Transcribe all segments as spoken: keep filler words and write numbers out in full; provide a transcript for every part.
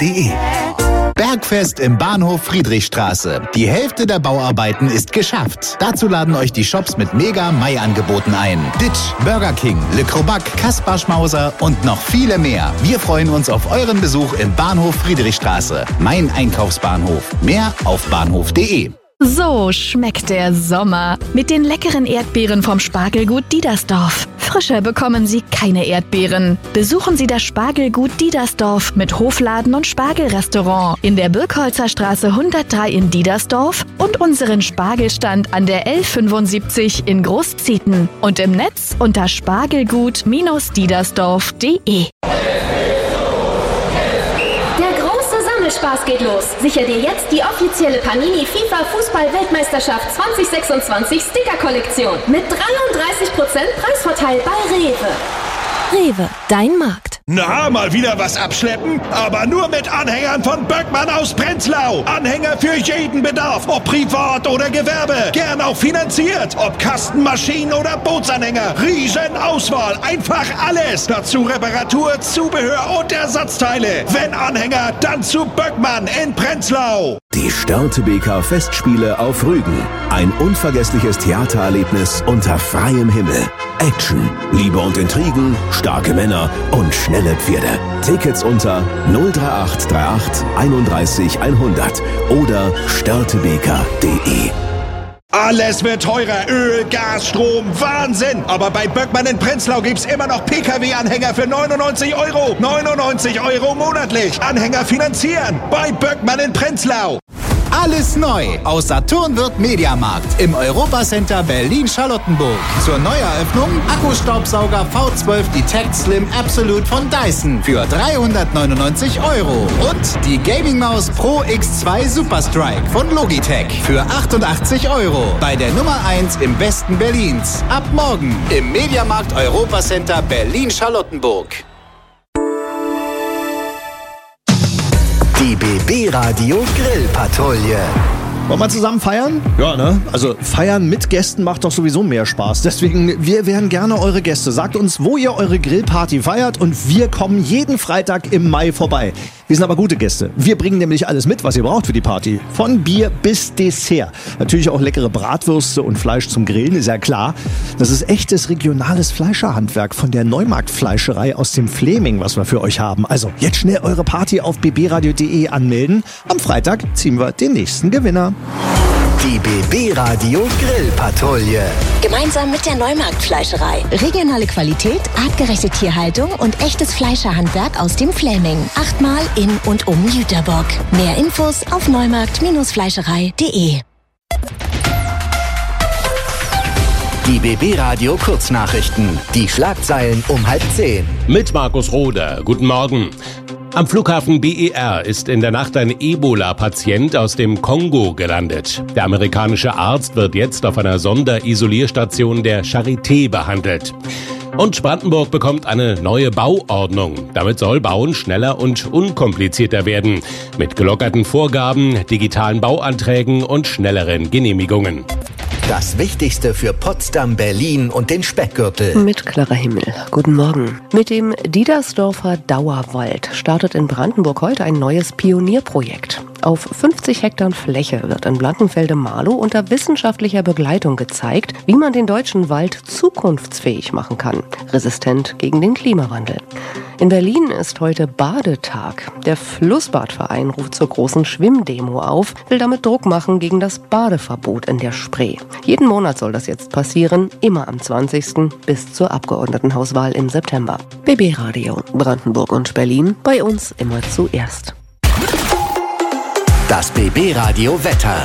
punkt de. Bergfest im Bahnhof Friedrichstraße. Die Hälfte der Bauarbeiten ist geschafft. Dazu laden euch die Shops mit Mega-Mai-Angeboten ein. Ditch, Burger King, Le Crobac, Kaspar Schmauser und noch viele mehr. Wir freuen uns auf euren Besuch im Bahnhof Friedrichstraße. Mein Einkaufsbahnhof. Mehr auf bahnhof punkt de. So schmeckt der Sommer. Mit den leckeren Erdbeeren vom Spargelgut Diedersdorf. Frischer bekommen Sie keine Erdbeeren. Besuchen Sie das Spargelgut Diedersdorf mit Hofladen und Spargelrestaurant in der Birkholzer Straße hundertdrei in Diedersdorf und unseren Spargelstand an der L fünfundsiebzig in Großzieten und im Netz unter spargelgut diedersdorf punkt de. Spaß geht los. Sicher dir jetzt die offizielle Panini FIFA Fußball-Weltmeisterschaft zwanzig sechsundzwanzig Sticker-Kollektion mit dreiunddreißig Prozent Preisvorteil bei Rewe. Rewe, dein Markt. Na, mal wieder was abschleppen? Aber nur mit Anhängern von Böckmann aus Prenzlau. Anhänger für jeden Bedarf, ob privat oder Gewerbe. Gern auch finanziert. Ob Kasten, Maschinen oder Bootsanhänger. Riesenauswahl, einfach alles. Dazu Reparatur, Zubehör und Ersatzteile. Wenn Anhänger, dann zu Böckmann in Prenzlau. Die Störtebeker Festspiele auf Rügen. Ein unvergessliches Theatererlebnis unter freiem Himmel. Action, Liebe und Intrigen, starke Männer und schnelle Pferde. Tickets unter null drei acht drei acht einunddreißig hundert oder störtebeker punkt de. Alles wird teurer. Öl, Gas, Strom, Wahnsinn. Aber bei Böckmann in Prenzlau gibt's immer noch P K W-Anhänger für neunundneunzig Euro. neunundneunzig Euro monatlich. Anhänger finanzieren. Bei Böckmann in Prenzlau. Alles neu aus Saturnwirt Mediamarkt im Europacenter Berlin-Charlottenburg. Zur Neueröffnung Akkustaubsauger V zwölf Detect Slim Absolute von Dyson für dreihundertneunundneunzig Euro. Und die Gaming-Maus Pro X zwei Super Strike von Logitech für achtundachtzig Euro. Bei der Nummer eins im Westen Berlins. Ab morgen im Mediamarkt Europacenter Berlin-Charlottenburg. Die B B-Radio Grillpatrouille. Wollen wir zusammen feiern? Ja, ne? Also feiern mit Gästen macht doch sowieso mehr Spaß. Deswegen, wir wären gerne eure Gäste. Sagt uns, wo ihr eure Grillparty feiert und wir kommen jeden Freitag im Mai vorbei. Wir sind aber gute Gäste. Wir bringen nämlich alles mit, was ihr braucht für die Party. Von Bier bis Dessert. Natürlich auch leckere Bratwürste und Fleisch zum Grillen, ist ja klar. Das ist echtes regionales Fleischerhandwerk von der Neumarktfleischerei aus dem Fleming, was wir für euch haben. Also jetzt schnell eure Party auf b b radio punkt de anmelden. Am Freitag ziehen wir den nächsten Gewinner. Die B B-Radio Grillpatrouille. Gemeinsam mit der Neumarktfleischerei. Regionale Qualität, artgerechte Tierhaltung und echtes Fleischerhandwerk aus dem Fleming. Achtmal in und um Jüterbock. Mehr Infos auf neumarkt Fleischerei punkt de. Die B B-Radio Kurznachrichten. Die Schlagzeilen um halb zehn. Mit Markus Roder. Guten Morgen. Am Flughafen B E R ist in der Nacht ein Ebola-Patient aus dem Kongo gelandet. Der amerikanische Arzt wird jetzt auf einer Sonderisolierstation der Charité behandelt. Und Brandenburg bekommt eine neue Bauordnung. Damit soll Bauen schneller und unkomplizierter werden. Mit gelockerten Vorgaben, digitalen Bauanträgen und schnelleren Genehmigungen. Das Wichtigste für Potsdam, Berlin und den Speckgürtel. Mit Clara Himmel. Guten Morgen. Mit dem Diedersdorfer Dauerwald startet in Brandenburg heute ein neues Pionierprojekt. Auf fünfzig Hektar Fläche wird in Blankenfelde-Marlow unter wissenschaftlicher Begleitung gezeigt, wie man den deutschen Wald zukunftsfähig machen kann, resistent gegen den Klimawandel. In Berlin ist heute Badetag. Der Flussbadverein ruft zur großen Schwimmdemo auf, will damit Druck machen gegen das Badeverbot in der Spree. Jeden Monat soll das jetzt passieren, immer am zwanzigsten bis zur Abgeordnetenhauswahl im September. B B-Radio, Brandenburg und Berlin, bei uns immer zuerst. Das B B-Radio Wetter.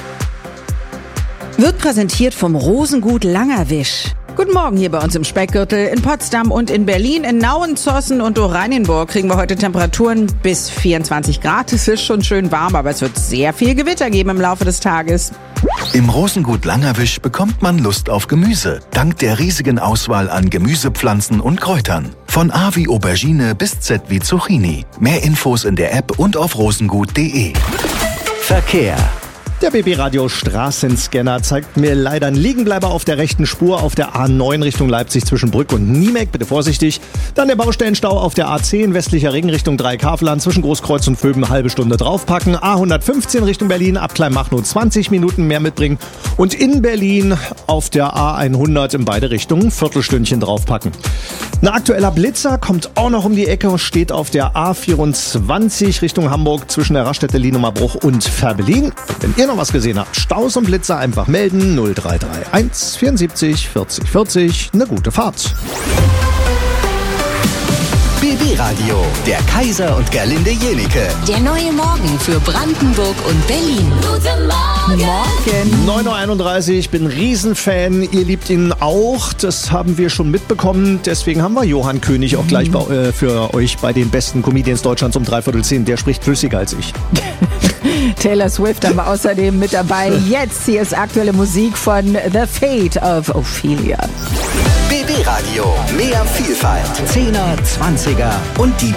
Wird präsentiert vom Rosengut Langerwisch. Guten Morgen hier bei uns im Speckgürtel, in Potsdam und in Berlin. In Nauen, Zossen und Oranienburg kriegen wir heute Temperaturen bis vierundzwanzig Grad. Es ist schon schön warm, aber es wird sehr viel Gewitter geben im Laufe des Tages. Im Rosengut Langerwisch bekommt man Lust auf Gemüse, dank der riesigen Auswahl an Gemüsepflanzen und Kräutern. Von A wie Aubergine bis Z wie Zucchini. Mehr Infos in der App und auf rosengut punkt de. Verkehr. Der B B-Radio Straßenscanner zeigt mir leider einen Liegenbleiber auf der rechten Spur auf der A neun Richtung Leipzig zwischen Brück und Niemek. Bitte vorsichtig. Dann der Baustellenstau auf der A zehn westlicher Ring Richtung Dreikaveland zwischen Großkreuz und Vöben halbe Stunde draufpacken. A hundertfünfzehn Richtung Berlin ab Kleinmachnow zwanzig Minuten mehr mitbringen. Und in Berlin auf der A hundert in beide Richtungen Viertelstündchen draufpacken. Ein aktueller Blitzer kommt auch noch um die Ecke und steht auf der A vierundzwanzig Richtung Hamburg zwischen der Raststätte Lienumerbruch und Färbelin. Wenn ihr noch was gesehen habt, Staus und Blitzer einfach melden. null drei drei eins vierundsiebzig vierzig vierzig. Eine gute Fahrt. B B-Radio, der Kaiser und Gerlinde Jenike. Der neue Morgen für Brandenburg und Berlin. Guten Morgen. Morgen. neun Uhr einunddreißig, ich bin Riesenfan, ihr liebt ihn auch, das haben wir schon mitbekommen, deswegen haben wir Johann König auch gleich bei, äh, für euch bei den besten Comedians Deutschlands um dreiviertel zehn, der spricht flüssiger als ich. Taylor Swift haben wir außerdem mit dabei. Jetzt hier ist aktuelle Musik von The Fate of Ophelia. B B-Radio, mehr Vielfalt. Zehner, Zwanziger und die